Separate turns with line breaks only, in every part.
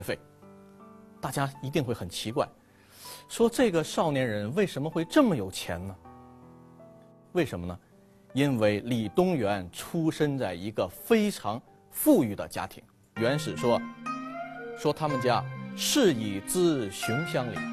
费，大家一定会很奇怪，说这个少年人为什么会这么有钱呢？为什么呢？因为李东垣出身在一个非常富裕的家庭。元史说他们家世以资雄乡里，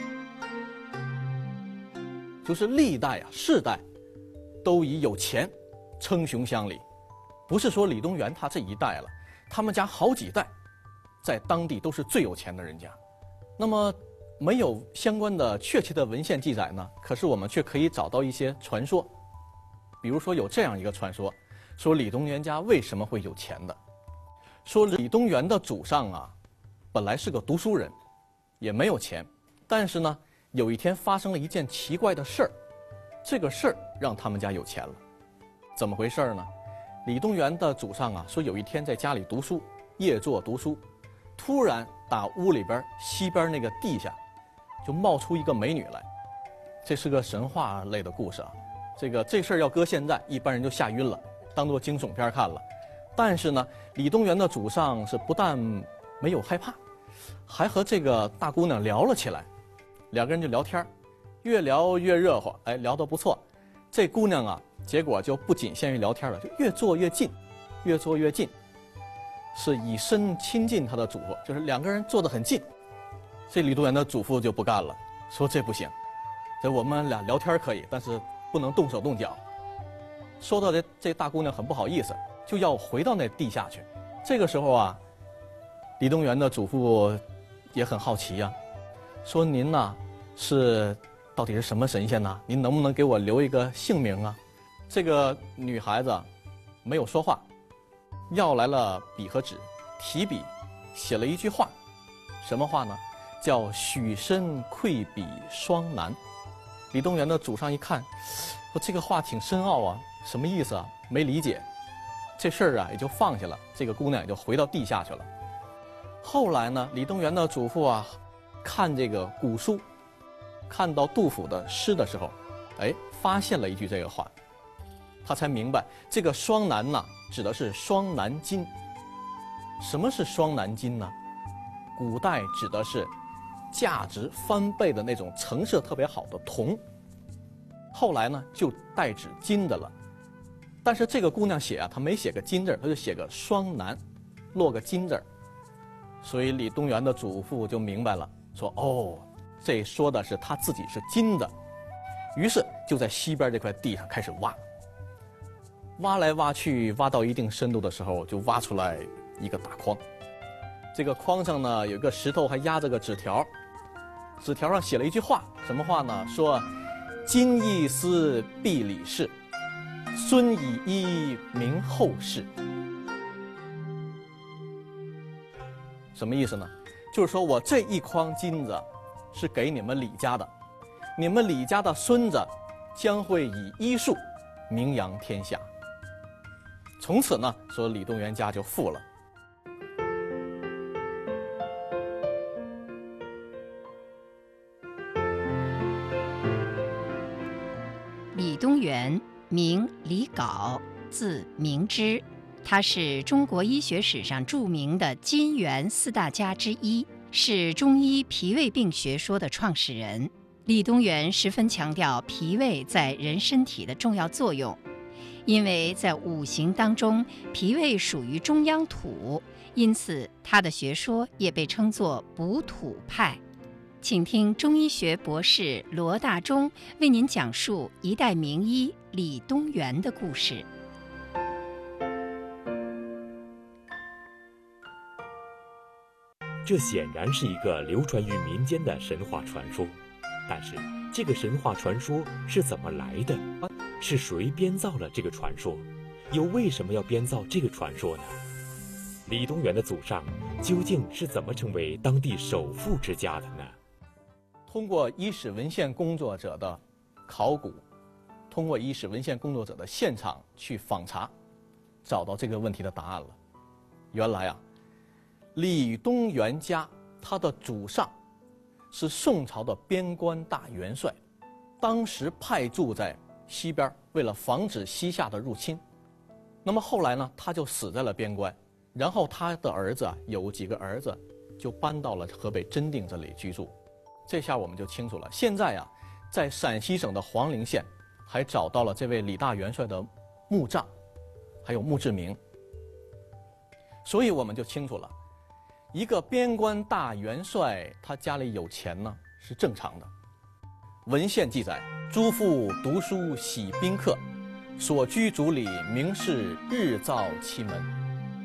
就是历代世代都以有钱称雄乡里，不是说李东垣他这一代了，他们家好几代在当地都是最有钱的人家。那么没有相关的确切的文献记载呢，可是我们却可以找到一些传说。比如说有这样一个传说，说李东垣家为什么会有钱的？说李东垣的祖上本来是个读书人，也没有钱，但是呢，有一天发生了一件奇怪的事儿，这个事儿让他们家有钱了。怎么回事呢？李东垣的祖上说有一天在家里读书，夜坐读书，突然打屋里边西边那个地下就冒出一个美女来。这是个神话类的故事这事儿要搁现在，一般人就吓晕了，当做惊悚片看了。但是呢，李东垣的祖上是不但没有害怕，还和这个大姑娘聊了起来，两个人就聊天，越聊越热乎，聊得不错。这姑娘结果就不仅限于聊天了，就越坐越近，越坐越近，是以身亲近她的祖父，就是两个人坐得很近。这李东垣的祖父就不干了，说这不行，这我们俩聊天可以，但是不能动手动脚。说到这大姑娘很不好意思，就要回到那地下去。这个时候李东垣的祖父也很好奇说您到底是什么神仙呢？您能不能给我留一个姓名啊？这个女孩子没有说话，要来了笔和纸，提笔写了一句话，什么话呢？叫许身愧比双男。李东垣的祖上一看，说这个话挺深奥什么意思没理解。这事儿也就放下了，这个姑娘也就回到地下去了。后来呢，李东垣的祖父看这个古书，看到杜甫的诗的时候，发现了一句这个话，他才明白这个双男指的是双男金。什么是双男金呢？古代指的是价值翻倍的那种成色特别好的铜，后来呢就代指金的了。但是这个姑娘写她没写个金字，她就写个双男，落个金字。所以李东垣的祖父就明白了，说这说的是他自己是金的。于是就在西边这块地上开始挖，挖来挖去，挖到一定深度的时候，就挖出来一个大筐。这个筐上呢有个石头，还压着个纸条，纸条上写了一句话，什么话呢？说今亦思必李氏，孙以一名后世。什么意思呢？就是说我这一筐金子是给你们李家的，你们李家的孙子将会以医术名扬天下。从此呢，说李东垣家就富了。
李东垣，名李杲，字明之，他是中国医学史上著名的金元四大家之一，是中医脾胃病学说的创始人。李东垣十分强调脾胃在人身体的重要作用，因为在五行当中，脾胃属于中央土，因此他的学说也被称作补土派。请听中医学博士罗大忠为您讲述一代名医李东垣的故事。
这显然是一个流传于民间的神话传说，但是这个神话传说是怎么来的？是谁编造了这个传说？又为什么要编造这个传说呢？李东垣的祖上究竟是怎么成为当地首富之家的呢？
通过医史文献工作者的考古，通过医史文献工作者的现场去访查，找到这个问题的答案了。原来李东垣家他的祖上是宋朝的边关大元帅，当时派驻在西边，为了防止西夏的入侵。那么后来呢，他就死在了边关。然后他的儿子有几个儿子就搬到了河北真定这里居住。这下我们就清楚了，现在啊，在陕西省的黄陵县还找到了这位李大元帅的墓葬，还有墓志铭。所以我们就清楚了，一个边关大元帅，他家里有钱呢是正常的。文献记载，诸父读书喜宾客，所居族里名士日造其门。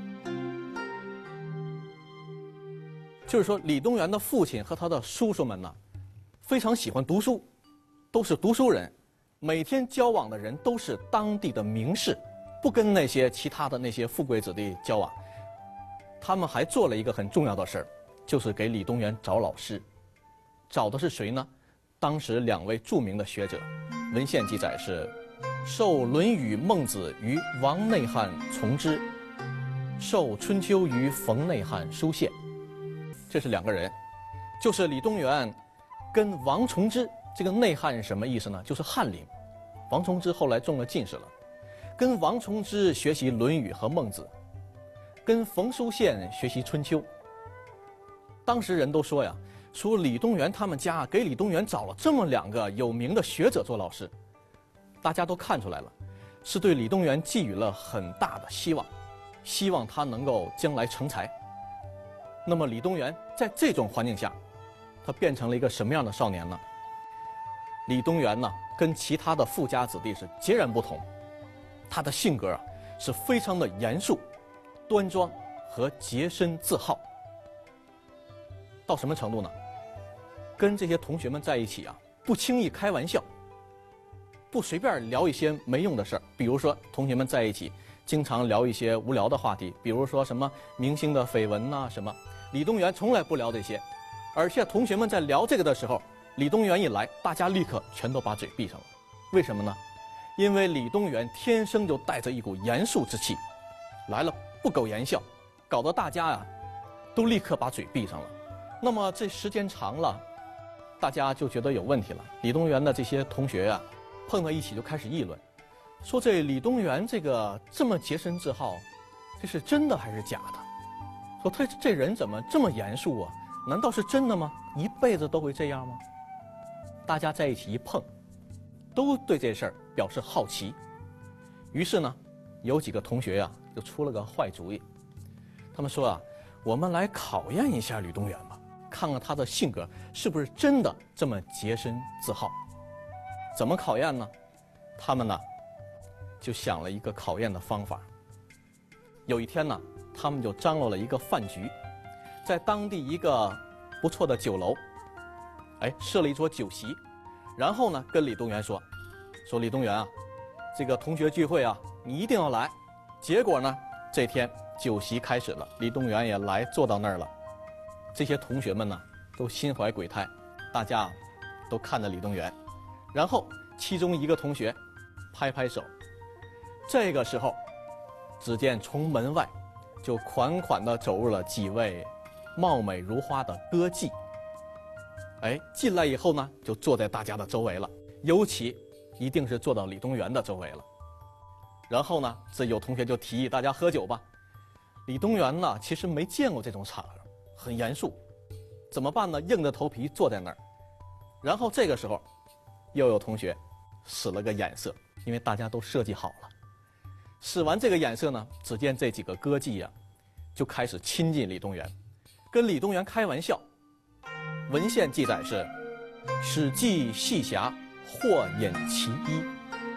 就是说，李东垣的父亲和他的叔叔们呢，非常喜欢读书，都是读书人，每天交往的人都是当地的名士，不跟那些其他的那些富贵子弟交往。他们还做了一个很重要的事儿，就是给李东垣找老师。找的是谁呢？当时2位著名的学者，文献记载是受《论语》《孟子》于王内翰从之，受《春秋》于冯内翰书谢。这是2个人，就是李东垣跟王从之。这个内翰是什么意思呢？就是翰林。王从之后来中了进士了，跟王从之学习《论语》和《孟子》，跟冯书宪学习《春秋》。当时人都说呀，说李东垣他们家给李东垣找了这么2个有名的学者做老师，大家都看出来了，是对李东垣寄予了很大的希望，希望他能够将来成才。那么李东垣在这种环境下，他变成了一个什么样的少年呢？李东垣呢，跟其他的富家子弟是截然不同，他的性格啊是非常的严肃、端庄和洁身自好。到什么程度呢？跟这些同学们在一起啊，不轻易开玩笑，不随便聊一些没用的事儿。比如说，同学们在一起经常聊一些无聊的话题，比如说什么明星的绯闻呐什么。李东垣从来不聊这些，而且同学们在聊这个的时候，李东垣一来，大家立刻全都把嘴闭上了。为什么呢？因为李东垣天生就带着一股严肃之气，来了不苟言笑，搞得大家呀都立刻把嘴闭上了。那么这时间长了，大家就觉得有问题了。李东垣的这些同学呀，碰到一起就开始议论，说这李东垣这么洁身自好，这是真的还是假的？说他这人怎么这么严肃啊？难道是真的吗？一辈子都会这样吗？大家在一起一碰，都对这事儿表示好奇。于是呢，有几个同学呀，就出了个坏主意。他们说啊，我们来考验一下李东垣吧，看看他的性格是不是真的这么洁身自好。怎么考验呢？他们呢，就想了一个考验的方法。有一天呢，他们就张罗了一个饭局，在当地一个不错的酒楼，设了一桌酒席，然后呢，跟李东垣说李东垣啊，这个同学聚会啊，你一定要来。结果呢，这天酒席开始了，李东垣也来坐到那儿了。这些同学们呢，都心怀鬼胎，大家都看着李东垣。然后其中一个同学拍拍手，这个时候，只见从门外就款款地走入了几位貌美如花的歌妓。进来以后呢，就坐在大家的周围了，尤其一定是坐到李东垣的周围了。然后呢，这有同学就提议大家喝酒吧。李东垣呢，其实没见过这种场合，很严肃，怎么办呢？硬着头皮坐在那儿。然后这个时候，又有同学使了个眼色，因为大家都设计好了。使完这个眼色呢，只见这几个歌妓呀，就开始亲近李东垣，跟李东垣开玩笑。文献记载是使妓戏侠，或饮其衣。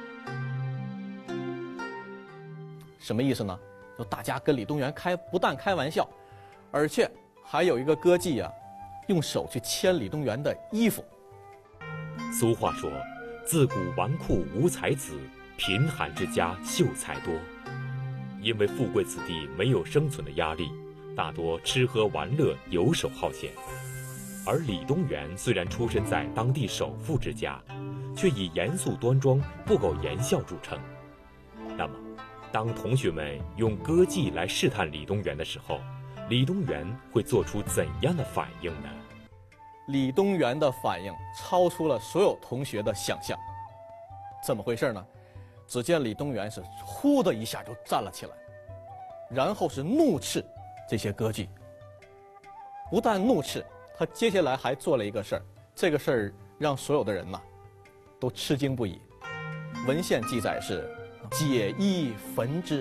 什么意思呢？就大家跟李东垣不但开玩笑，而且还有一个歌妓啊，用手去牵李东垣的衣服。
俗话说，自古纨绔无才子，贫寒之家秀才多。因为富贵子弟没有生存的压力，大多吃喝玩乐，游手好闲。而李东垣虽然出身在当地首富之家，却以严肃端庄、不苟言笑著称。那么，当同学们用歌妓来试探李东垣的时候，李东垣会做出怎样的反应呢？
李东垣的反应超出了所有同学的想象。怎么回事呢？只见李东垣是呼的一下就站了起来，然后是怒斥这些歌妓， 不但怒斥，他接下来还做了一个事儿，这个事儿让所有的人呐都吃惊不已。文献记载是解衣焚之。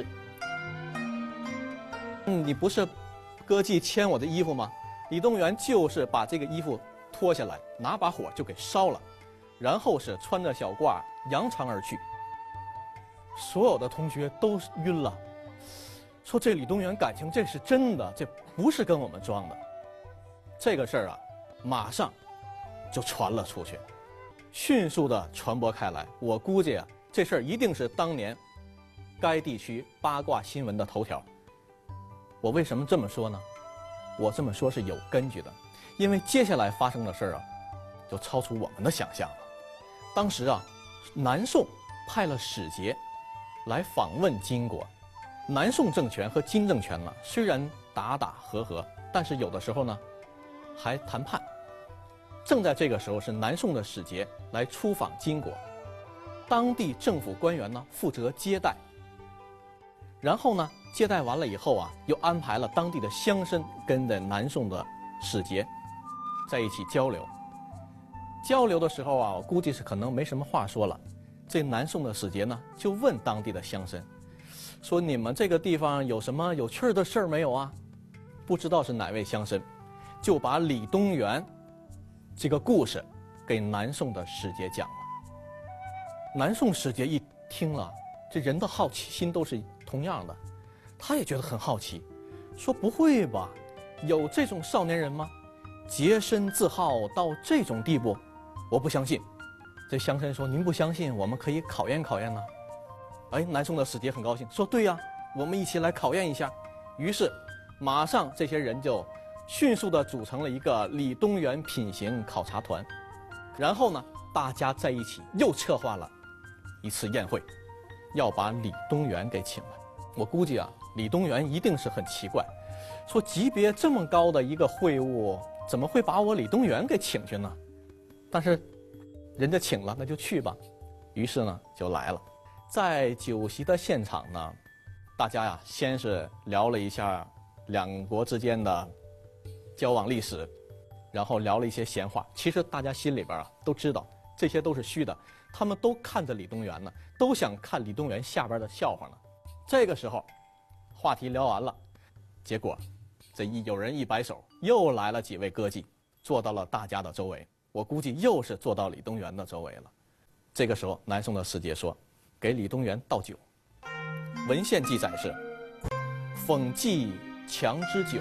你不是歌妓牵我的衣服吗？李东垣就是把这个衣服脱下来，拿把火就给烧了，然后是穿着小褂扬长而去。所有的同学都晕了，说这李东垣感情这是真的，这不是跟我们装的。这个事儿啊，马上就传了出去，迅速的传播开来。我估计啊，这事儿一定是当年该地区八卦新闻的头条。我为什么这么说呢？我这么说是有根据的，因为接下来发生的事儿啊，就超出我们的想象了。当时啊，南宋派了使节来访问金国。南宋政权和金政权呢，虽然打打和和，但是有的时候呢，还谈判。正在这个时候，是南宋的使节来出访金国，当地政府官员呢负责接待。然后呢，接待完了以后啊，又安排了当地的乡绅跟着南宋的使节在一起交流。交流的时候啊，我估计是可能没什么话说了。这南宋的使节呢，就问当地的乡绅，说你们这个地方有什么有趣的事儿没有啊？不知道是哪位乡绅，就把李东垣这个故事给南宋的使节讲了。南宋使节一听了，这人的好奇心都是同样的，他也觉得很好奇，说不会吧，有这种少年人吗？洁身自好到这种地步，我不相信。这乡绅说：“您不相信，我们可以考验考验呢。”哎，南宋的使节很高兴，说：“对呀，我们一起来考验一下。”于是，马上这些人就迅速地组成了一个李东垣品行考察团。然后呢，大家在一起又策划了一次宴会，要把李东垣给请来。我估计啊，李东垣一定是很奇怪，说级别这么高的一个会晤，怎么会把我李东垣给请去呢？但是人家请了，那就去吧。于是呢，就来了。在酒席的现场呢，大家呀，先是聊了一下两国之间的交往历史，然后聊了一些闲话。其实大家心里边啊都知道，这些都是虚的。他们都看着李东垣呢，都想看李东垣下边的笑话呢。这个时候，话题聊完了，结果有人一摆手，又来了几位歌妓，坐到了大家的周围。我估计又是坐到李东垣的周围了。这个时候，南宋的使节说，给李东垣倒酒。文献记载是讽妓强之酒，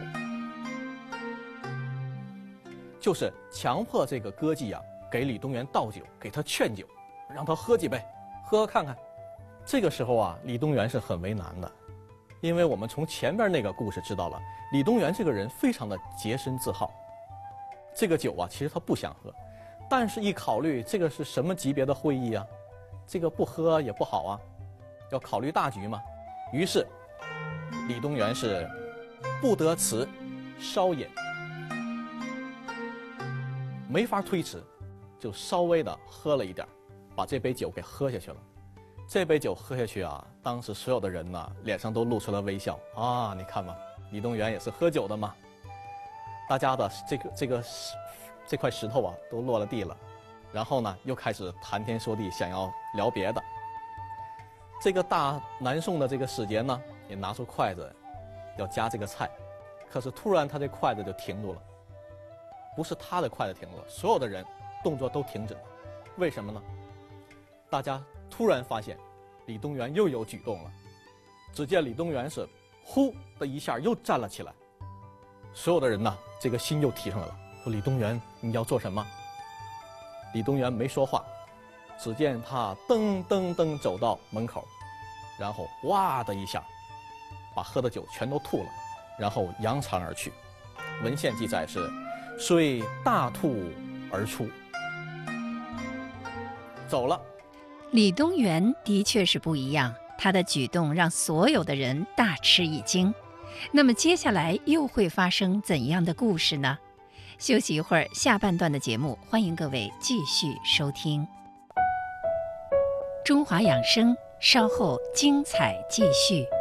就是强迫这个歌妓啊给李东垣倒酒，给他劝酒，让他喝几杯，喝看看。这个时候啊，李东垣是很为难的，因为我们从前边那个故事知道了，李东垣这个人非常的洁身自好。这个酒啊，其实他不想喝，但是一考虑这个是什么级别的会议啊，这个不喝也不好啊，要考虑大局嘛。于是李东垣是不得辞，稍饮，没法推迟，就稍微的喝了一点，把这杯酒给喝下去了。这杯酒喝下去啊，当时所有的人呢脸上都露出了微笑啊，你看嘛，李东垣也是喝酒的嘛。大家的这块石头啊都落了地了，然后呢又开始谈天说地，想要聊别的。这个大南宋的这个使节呢也拿出筷子要夹这个菜，可是突然他这筷子就停住了，不是他的筷子停住了，所有的人动作都停止了。为什么呢？大家突然发现李东垣又有举动了。只见李东垣是呼的一下又站了起来，所有的人呢这个心又提上来了，说李东垣你要做什么？李东垣没说话，只见他噔噔噔走到门口，然后哇的一下把喝的酒全都吐了，然后扬长而去。文献记载是遂大吐而出，走了。
李东垣的确是不一样，他的举动让所有的人大吃一惊。那么接下来又会发生怎样的故事呢？休息一会儿，下半段的节目，欢迎各位继续收听。中华养生，稍后精彩继续。